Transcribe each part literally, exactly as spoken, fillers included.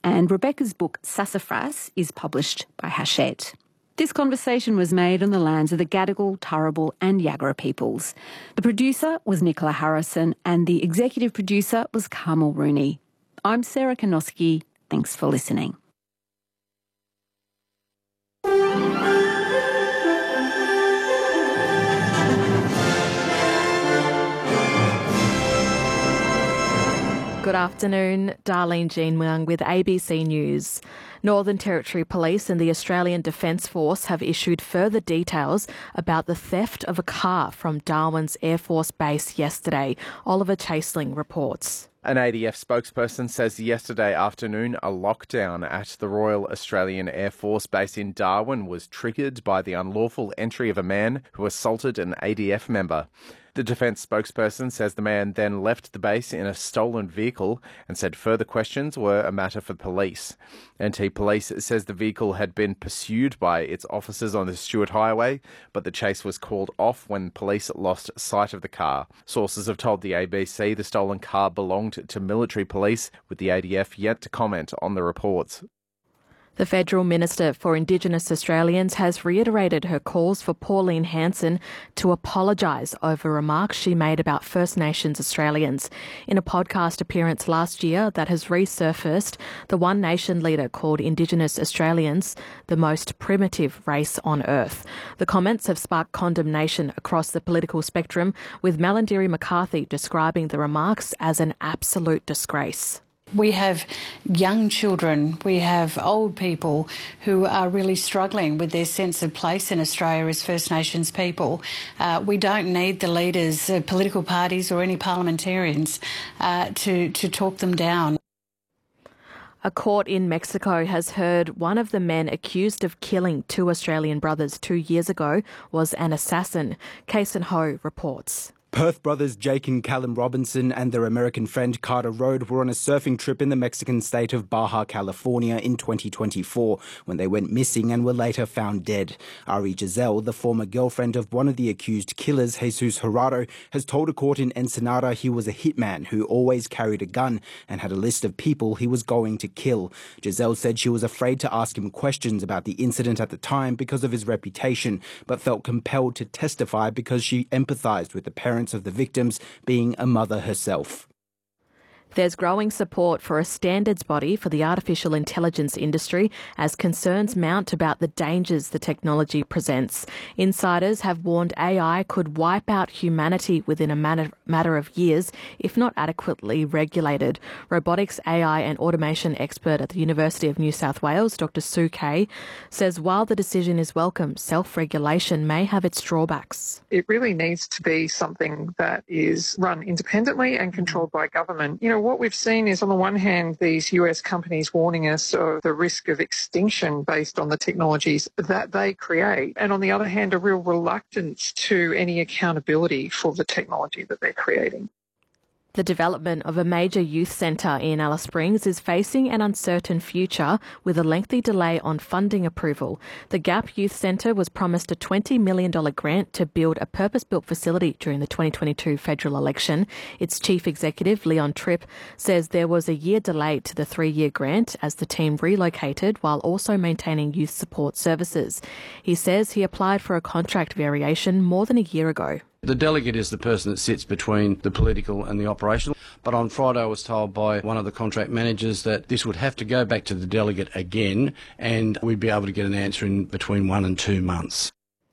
and Rebecca's book Sassafras is published by Hachette. This conversation was made on the lands of the Gadigal, Turrbal and Yagara peoples. The producer was Nicola Harrison and the executive producer was Carmel Rooney. I'm Sarah Kanoski. Thanks for listening. Good afternoon, Darlene Jean Mung with A B C News. Northern Territory Police and the Australian Defence Force have issued further details about the theft of a car from Darwin's Air Force Base yesterday. Oliver Chaseling reports. An A D F spokesperson says yesterday afternoon a lockdown at the Royal Australian Air Force Base in Darwin was triggered by the unlawful entry of a man who assaulted an A D F member. The Defence spokesperson says the man then left the base in a stolen vehicle and said further questions were a matter for police. N T Police says the vehicle had been pursued by its officers on the Stuart Highway, but the chase was called off when police lost sight of the car. Sources have told the A B C the stolen car belonged to military police, with the A D F yet to comment on the reports. The Federal Minister for Indigenous Australians has reiterated her calls for Pauline Hanson to apologise over remarks she made about First Nations Australians. In a podcast appearance last year that has resurfaced, the One Nation leader called Indigenous Australians the most primitive race on earth. The comments have sparked condemnation across the political spectrum, with Malarndirri McCarthy describing the remarks as an absolute disgrace. We have young children, we have old people who are really struggling with their sense of place in Australia as First Nations people. Uh, we don't need the leaders of political parties or any parliamentarians uh, to, to talk them down. A court in Mexico has heard one of the men accused of killing two Australian brothers two years ago was an assassin. Kason Ho reports. Perth brothers Jake and Callum Robinson and their American friend Carter Rode were on a surfing trip in the Mexican state of Baja California in twenty twenty-four when they went missing and were later found dead. Ari Giselle, the former girlfriend of one of the accused killers, Jesus Gerardo, has told a court in Ensenada he was a hitman who always carried a gun and had a list of people he was going to kill. Giselle said she was afraid to ask him questions about the incident at the time because of his reputation, but felt compelled to testify because she empathised with the parents of the victims, being a mother herself. There's growing support for a standards body for the artificial intelligence industry as concerns mount about the dangers the technology presents. Insiders have warned A I could wipe out humanity within a matter, matter of years if not adequately regulated. Robotics, A I and automation expert at the University of New South Wales, Doctor Sue Kay, says while the decision is welcome, self-regulation may have its drawbacks. It really needs to be something that is run independently and controlled by government. You know, what we've seen is, on the one hand, these U S companies warning us of the risk of extinction based on the technologies that they create, and on the other hand, a real reluctance to any accountability for the technology that they're creating. The development of a major youth centre in Alice Springs is facing an uncertain future with a lengthy delay on funding approval. The Gap Youth Centre was promised a twenty million dollars grant to build a purpose-built facility during the twenty twenty-two federal election. Its chief executive, Leon Tripp, says there was a year delay to the three-year grant as the team relocated while also maintaining youth support services. He says he applied for a contract variation more than a year ago. The delegate is the person that sits between the political and the operational. But on Friday I was told by one of the contract managers that this would have to go back to the delegate again and we'd be able to get an answer in between one and two months.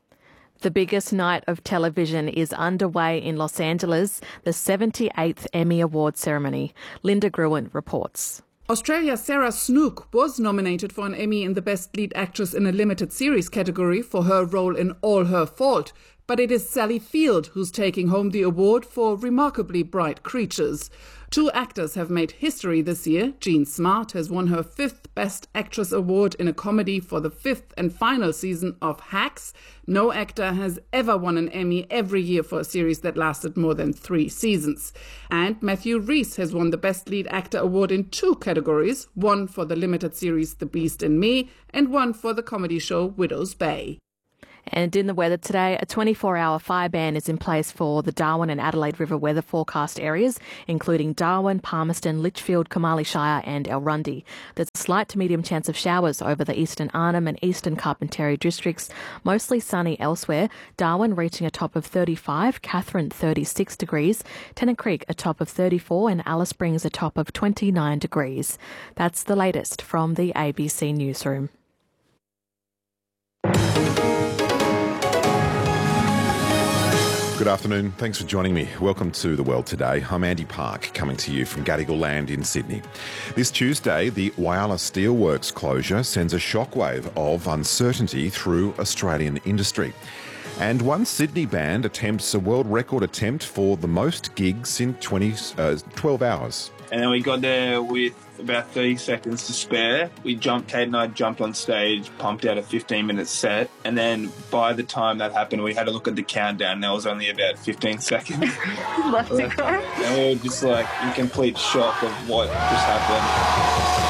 The biggest night of television is underway in Los Angeles, the seventy-eighth Emmy Award ceremony. Linda Gruen reports. Australia's Sarah Snook was nominated for an Emmy in the Best Lead Actress in a Limited Series category for her role in All Her Fault. But it is Sally Field who's taking home the award for Remarkably Bright Creatures. Two actors have made history this year. Jean Smart has won her fifth Best Actress award in a comedy for the fifth and final season of Hacks. No actor has ever won an Emmy every year for a series that lasted more than three seasons. And Matthew Rhys has won the Best Lead Actor award in two categories, one for the limited series The Beast in Me and one for the comedy show Widow's Bay. And in the weather today, a twenty-four hour fire ban is in place for the Darwin and Adelaide River weather forecast areas, including Darwin, Palmerston, Litchfield, Comali Shire and Elrundy. There's a slight to medium chance of showers over the eastern Arnhem and eastern Carpentaria districts, mostly sunny elsewhere. Darwin reaching a top of thirty-five, Katherine thirty-six degrees, Tennant Creek a top of thirty-four and Alice Springs a top of twenty-nine degrees. That's the latest from the A B C Newsroom. Good afternoon. Thanks for joining me. Welcome to The World Today. I'm Andy Park, coming to you from Gadigal Land in Sydney. This Tuesday, the Whyalla Steelworks closure sends a shockwave of uncertainty through Australian industry. And one Sydney band attempts a world record attempt for the most gigs in twenty, uh, twelve hours. And then we got there with about thirty seconds to spare. We jumped, Kate and I jumped on stage, pumped out a fifteen minute set. And then by the time that happened, we had to look at the countdown. There was only about fifteen seconds. Left to go. And we were just like in complete shock of what just happened.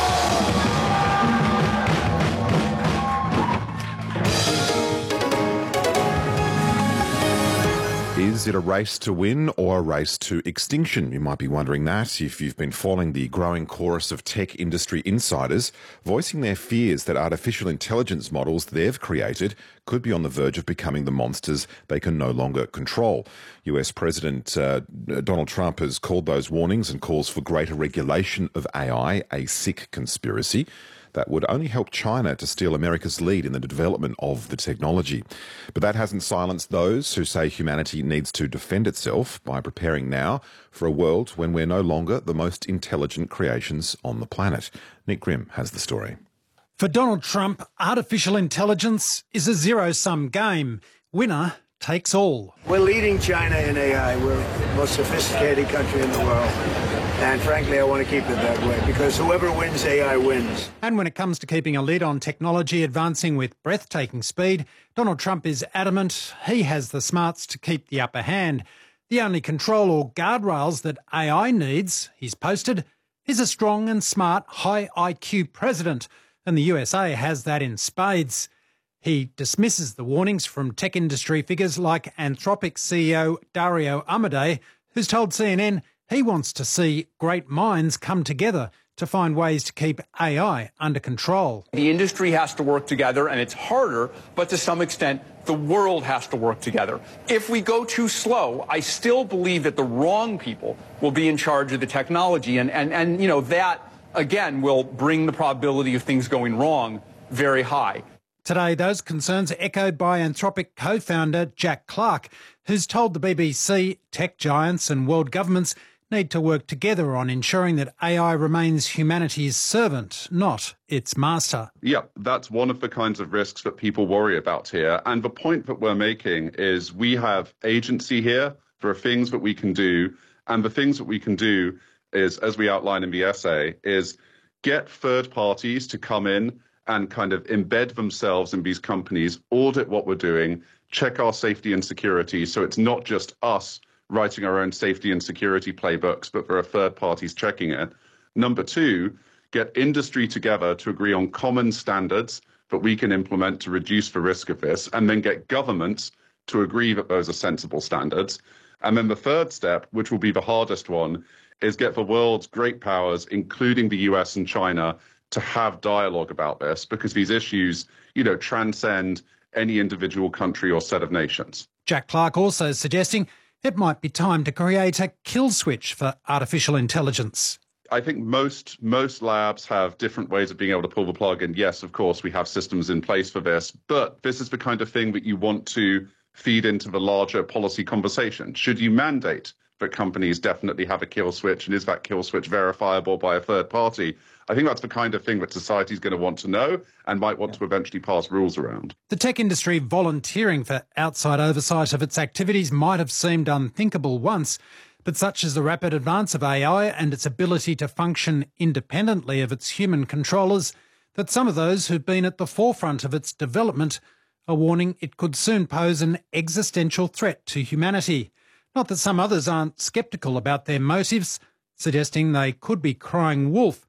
Is it a race to win or a race to extinction? You might be wondering that if you've been following the growing chorus of tech industry insiders voicing their fears that artificial intelligence models they've created could be on the verge of becoming the monsters they can no longer control. U S President uh, Donald Trump has called those warnings and calls for greater regulation of A I a sick conspiracy that would only help China to steal America's lead in the development of the technology. But that hasn't silenced those who say humanity needs to defend itself by preparing now for a world when we're no longer the most intelligent creations on the planet. Nick Grimm has the story. For Donald Trump, artificial intelligence is a zero-sum game. Winner takes all. We're leading China in A I. We're the most sophisticated country in the world. And frankly, I want to keep it that way because whoever wins A I wins. And when it comes to keeping a lid on technology advancing with breathtaking speed, Donald Trump is adamant he has the smarts to keep the upper hand. The only control or guardrails that A I needs, he's posted, is a strong and smart, high I Q president. And the U S A has that in spades. He dismisses the warnings from tech industry figures like Anthropic C E O Dario Amodei, who's told C N N he wants to see great minds come together to find ways to keep A I under control. The industry has to work together, and it's harder, but to some extent, the world has to work together. If we go too slow, I still believe that the wrong people will be in charge of the technology, and, and, and you know, that, again, will bring the probability of things going wrong very high. Today, those concerns are echoed by Anthropic co-founder Jack Clark, who's told the B B C tech giants and world governments need to work together on ensuring that A I remains humanity's servant, not its master. Yeah, that's one of the kinds of risks that people worry about here. And the point that we're making is we have agency here. There are things that we can do. And the things that we can do is, as we outline in the essay, is get third parties to come in and kind of embed themselves in these companies, audit what we're doing, check our safety and security. So it's not just us writing our own safety and security playbooks, but there are third parties checking it. Number two, get industry together to agree on common standards that we can implement to reduce the risk of this, and then get governments to agree that those are sensible standards. And then the third step, which will be the hardest one, is get the world's great powers, including the U S and China, to have dialogue about this, because these issues, you know, transcend any individual country or set of nations. Jack Clark also suggesting it might be time to create a kill switch for artificial intelligence. I think most most labs have different ways of being able to pull the plug. And yes, of course, we have systems in place for this. But this is the kind of thing that you want to feed into the larger policy conversation. Should you mandate that companies definitely have a kill switch? And is that kill switch verifiable by a third party? I think that's the kind of thing that society is going to want to know and might want to eventually pass rules around. The tech industry volunteering for outside oversight of its activities might have seemed unthinkable once, but such is the rapid advance of A I and its ability to function independently of its human controllers that some of those who've been at the forefront of its development are warning it could soon pose an existential threat to humanity. Not that some others aren't sceptical about their motives, suggesting they could be crying wolf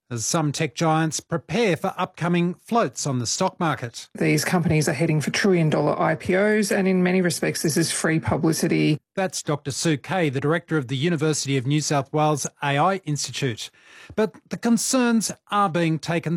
as some tech giants prepare for upcoming floats on the stock market. These companies are heading for trillion-dollar I P Os, and in many respects this is free publicity. That's Doctor Sue Kay, the director of the University of New South Wales A I Institute. But the concerns are being taken